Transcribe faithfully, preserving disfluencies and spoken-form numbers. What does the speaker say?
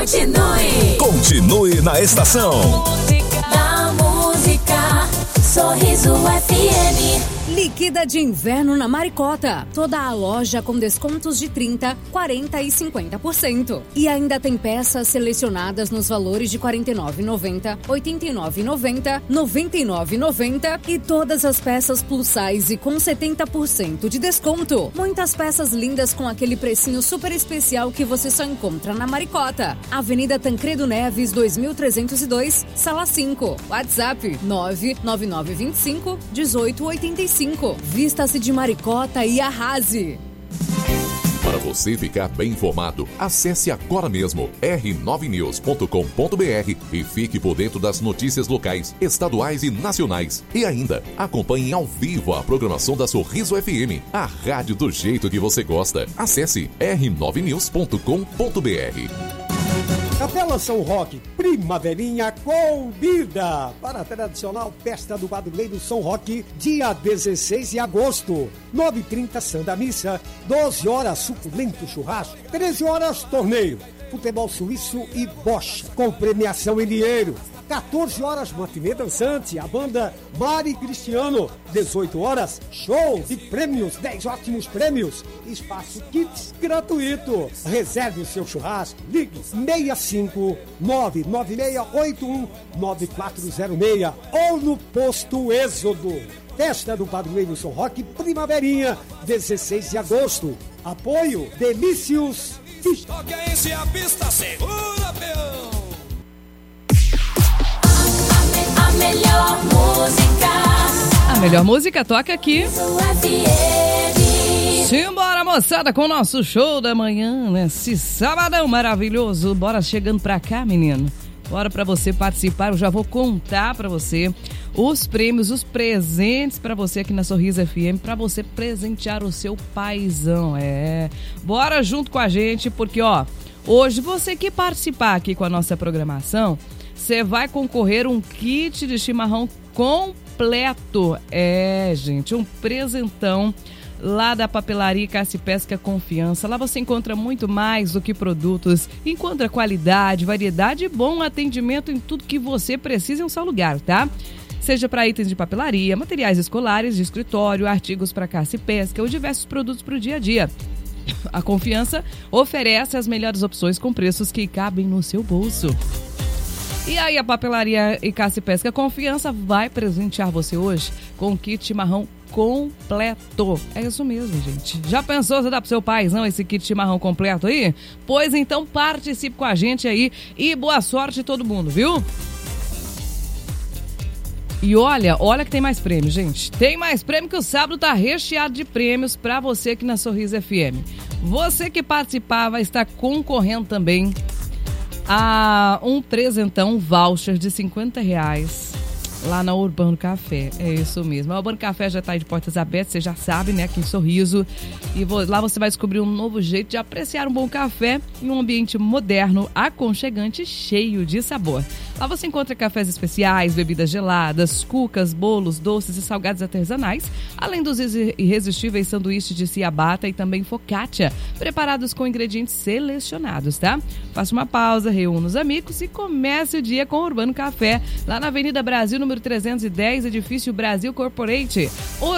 Continue. Continue na estação. Da música, Sorriso F M. Liquida de inverno na Maricota. Toda a loja com descontos de trinta, quarenta e cinquenta por cento. E ainda tem peças selecionadas nos valores de quarenta e nove reais e noventa centavos, oitenta e nove reais e noventa centavos, noventa e nove reais e noventa centavos e todas as peças plus size com setenta por cento de desconto. Muitas peças lindas com aquele precinho super especial que você só encontra na Maricota. Avenida Tancredo Neves, dois mil trezentos e dois, Sala cinco. WhatsApp nove nove nove dois cinco, um oito oito cinco. Vista-se de Maricota e arrase. Para você ficar bem informado, acesse agora mesmo r nove news ponto com ponto b r e fique por dentro das notícias locais, estaduais e nacionais. E ainda, acompanhe ao vivo a programação da Sorriso F M, a rádio do jeito que você gosta. Acesse r nove news ponto com ponto b r. Capela São Roque, Primaverinha convida para a tradicional festa do padroeiro São Roque, dia dezesseis de agosto, nove e trinta Santa Missa, doze horas suculento churrasco, treze horas torneio, futebol suíço e bocha, com premiação em dinheiro. quatorze horas, matinê dançante, a banda Mari Cristiano. dezoito horas, show e prêmios, dez ótimos prêmios. Espaço Kids gratuito. Reserve o seu churrasco. Ligue seis cinco nove nove seis oito um nove quatro zero seis ou no posto Êxodo. Festa do Padroeiro São Roque, Primaverinha, dezesseis de agosto. Apoio Delícios Fish. Toquense a pista, segura, peão. A melhor música. A melhor música toca aqui. Simbora, moçada, com o nosso show da manhã, né? Esse sabadão maravilhoso. Bora chegando pra cá, menino. Bora pra você participar. Eu já vou contar pra você os prêmios, os presentes pra você aqui na Sorriso F M, pra você presentear o seu paizão. É. Bora junto com a gente, porque, ó, hoje você que participar aqui com a nossa programação, você vai concorrer um kit de chimarrão completo. É, gente, um presentão lá da Papelaria Caça e Pesca Confiança. Lá você encontra muito mais do que produtos. Encontra qualidade, variedade e bom atendimento em tudo que você precisa em um só lugar, tá? Seja para itens de papelaria, materiais escolares, de escritório, artigos para caça e pesca ou diversos produtos para o dia a dia. A Confiança oferece as melhores opções com preços que cabem no seu bolso. E aí a Papelaria e Caça e Pesca Confiança vai presentear você hoje com um kit chimarrão completo. É isso mesmo, gente. Já pensou se dá pro seu paizão esse kit chimarrão completo aí? Pois então participe com a gente aí e boa sorte todo mundo, viu? E olha, olha que tem mais prêmio, gente. Tem mais prêmio, que o sábado tá recheado de prêmios pra você aqui na Sorriso F M. Você que participar vai estar concorrendo também a um presentão, um voucher de cinquenta reais lá na Urbano Café. É isso mesmo. A Urbano Café já está aí de portas abertas, você já sabe, né? Aqui em Sorriso. E vou, lá você vai descobrir um novo jeito de apreciar um bom café em um ambiente moderno, aconchegante e cheio de sabor. Lá você encontra cafés especiais, bebidas geladas, cucas, bolos, doces e salgados artesanais, além dos irresistíveis sanduíches de ciabatta e também focaccia, preparados com ingredientes selecionados, tá? Faça uma pausa, reúna os amigos e comece o dia com o Urbano Café, lá na Avenida Brasil, número trezentos e dez, edifício Brasil Corporate.